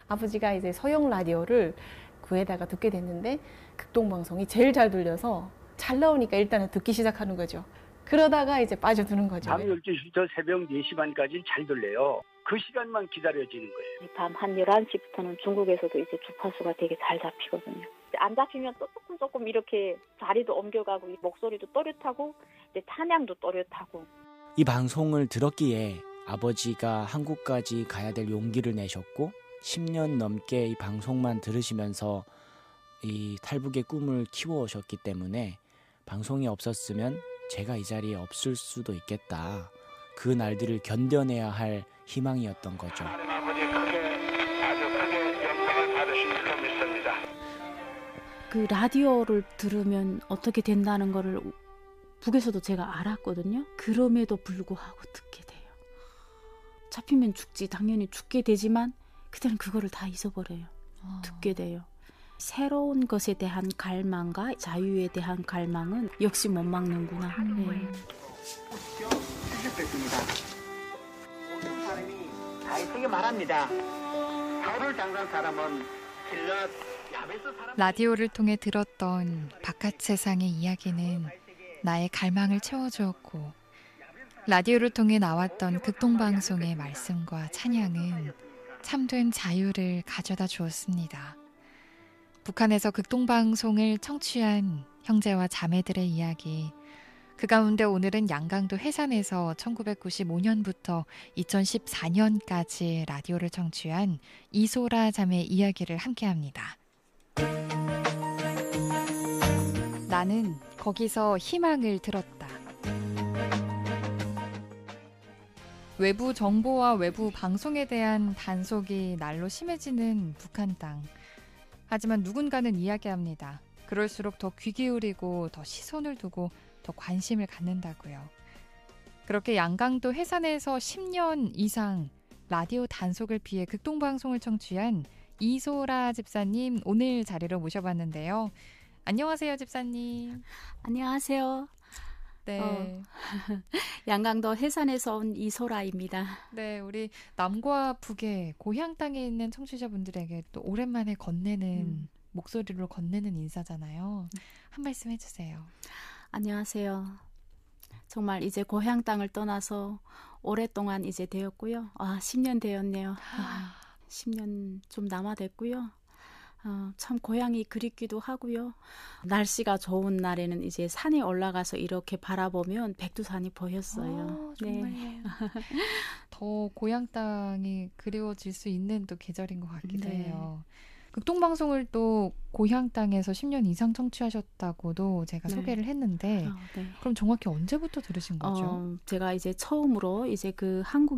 아버지가 이제 소형 라디오를 구해다가 듣게 됐는데 극동방송이 제일 잘 들려서 잘 나오니까 일단은 듣기 시작하는 거죠. 그러다가 이제 빠져드는 거죠. 밤 12시부터 새벽 4시 반까지 잘 들려요. 그 시간만 기다려지는 거예요. 밤 한 11시부터는 중국에서도 이제 주파수가 되게 잘 잡히거든요. 안 잡히면 또 조금 이렇게 자리도 옮겨가고 목소리도 또렷하고 이제 찬양도 또렷하고. 이 방송을 들었기에 아버지가 한국까지 가야 될 용기를 내셨고 10년 넘게 이 방송만 들으시면서 이 탈북의 꿈을 키워오셨기 때문에 방송이 없었으면 제가 이 자리에 없을 수도 있겠다. 그 날들을 견뎌내야 할 희망이었던 거죠. 아버지 아주 크게 영광을 받으신 줄로 믿습니다. 그 라디오를 들으면 어떻게 된다는 거를 북에서도 제가 알았거든요. 그럼에도 불구하고 듣게 돼요. 잡히면 죽지, 당연히 죽게 되지만 그때는 그거를 다 잊어버려요. 듣게 돼요. 새로운 것에 대한 갈망과 자유에 대한 갈망은 역시 못 막는구나. 네. 시작됐습니다. 모든 사람이 다이에게 말합니다. 사울을 당한 사람은 길랏 야베스 사람. 라디오를 통해 들었던 바깥 세상의 이야기는 나의 갈망을 채워주었고 라디오를 통해 나왔던 극동방송의 말씀과 찬양은 참된 자유를 가져다 주었습니다. 북한에서 극동방송을 청취한 형제와 자매들의 이야기, 그 가운데 오늘은 양강도 해산에서 1995년부터 2014년까지 라디오를 청취한 이소라 자매의 이야기를 함께합니다. 나는 거기서 희망을 들었다. 외부 정보와 외부 방송에 대한 단속이 날로 심해지는 북한 땅. 하지만 누군가는 이야기합니다. 그럴수록 더 귀 기울이고 더 시선을 두고 더 관심을 갖는다고요. 그렇게 양강도 해산에서 10년 이상 라디오 단속을 피해 극동방송을 청취한 이소라 집사님 오늘 자리로 모셔봤는데요. 안녕하세요, 집사님. 안녕하세요. 네. 양강도 해산에서 온 이소라입니다. 네, 우리 남과 북의 고향 땅에 있는 청취자분들에게 또 오랜만에 건네는 목소리로 건네는 인사잖아요. 한 말씀 해주세요. 안녕하세요. 정말 이제 고향 땅을 떠나서 오랫동안 이제 되었고요. 10년 되었네요. 10년 좀 남아됐고요. 참 고향이 그립기도 하고요. 날씨가 좋은 날에는 이제 산에 올라가서 이렇게 바라보면 백두산이 보였어요. 정말요. 네. 더 고향 땅이 그리워질 수 있는 또 계절인 것 같기도 네. 해요. 극동방송을 또 고향 땅에서 10년 이상 청취하셨다고도 제가 네. 소개를 했는데 네. 그럼 정확히 언제부터 들으신 거죠? 제가 이제 처음으로 이제 그 한국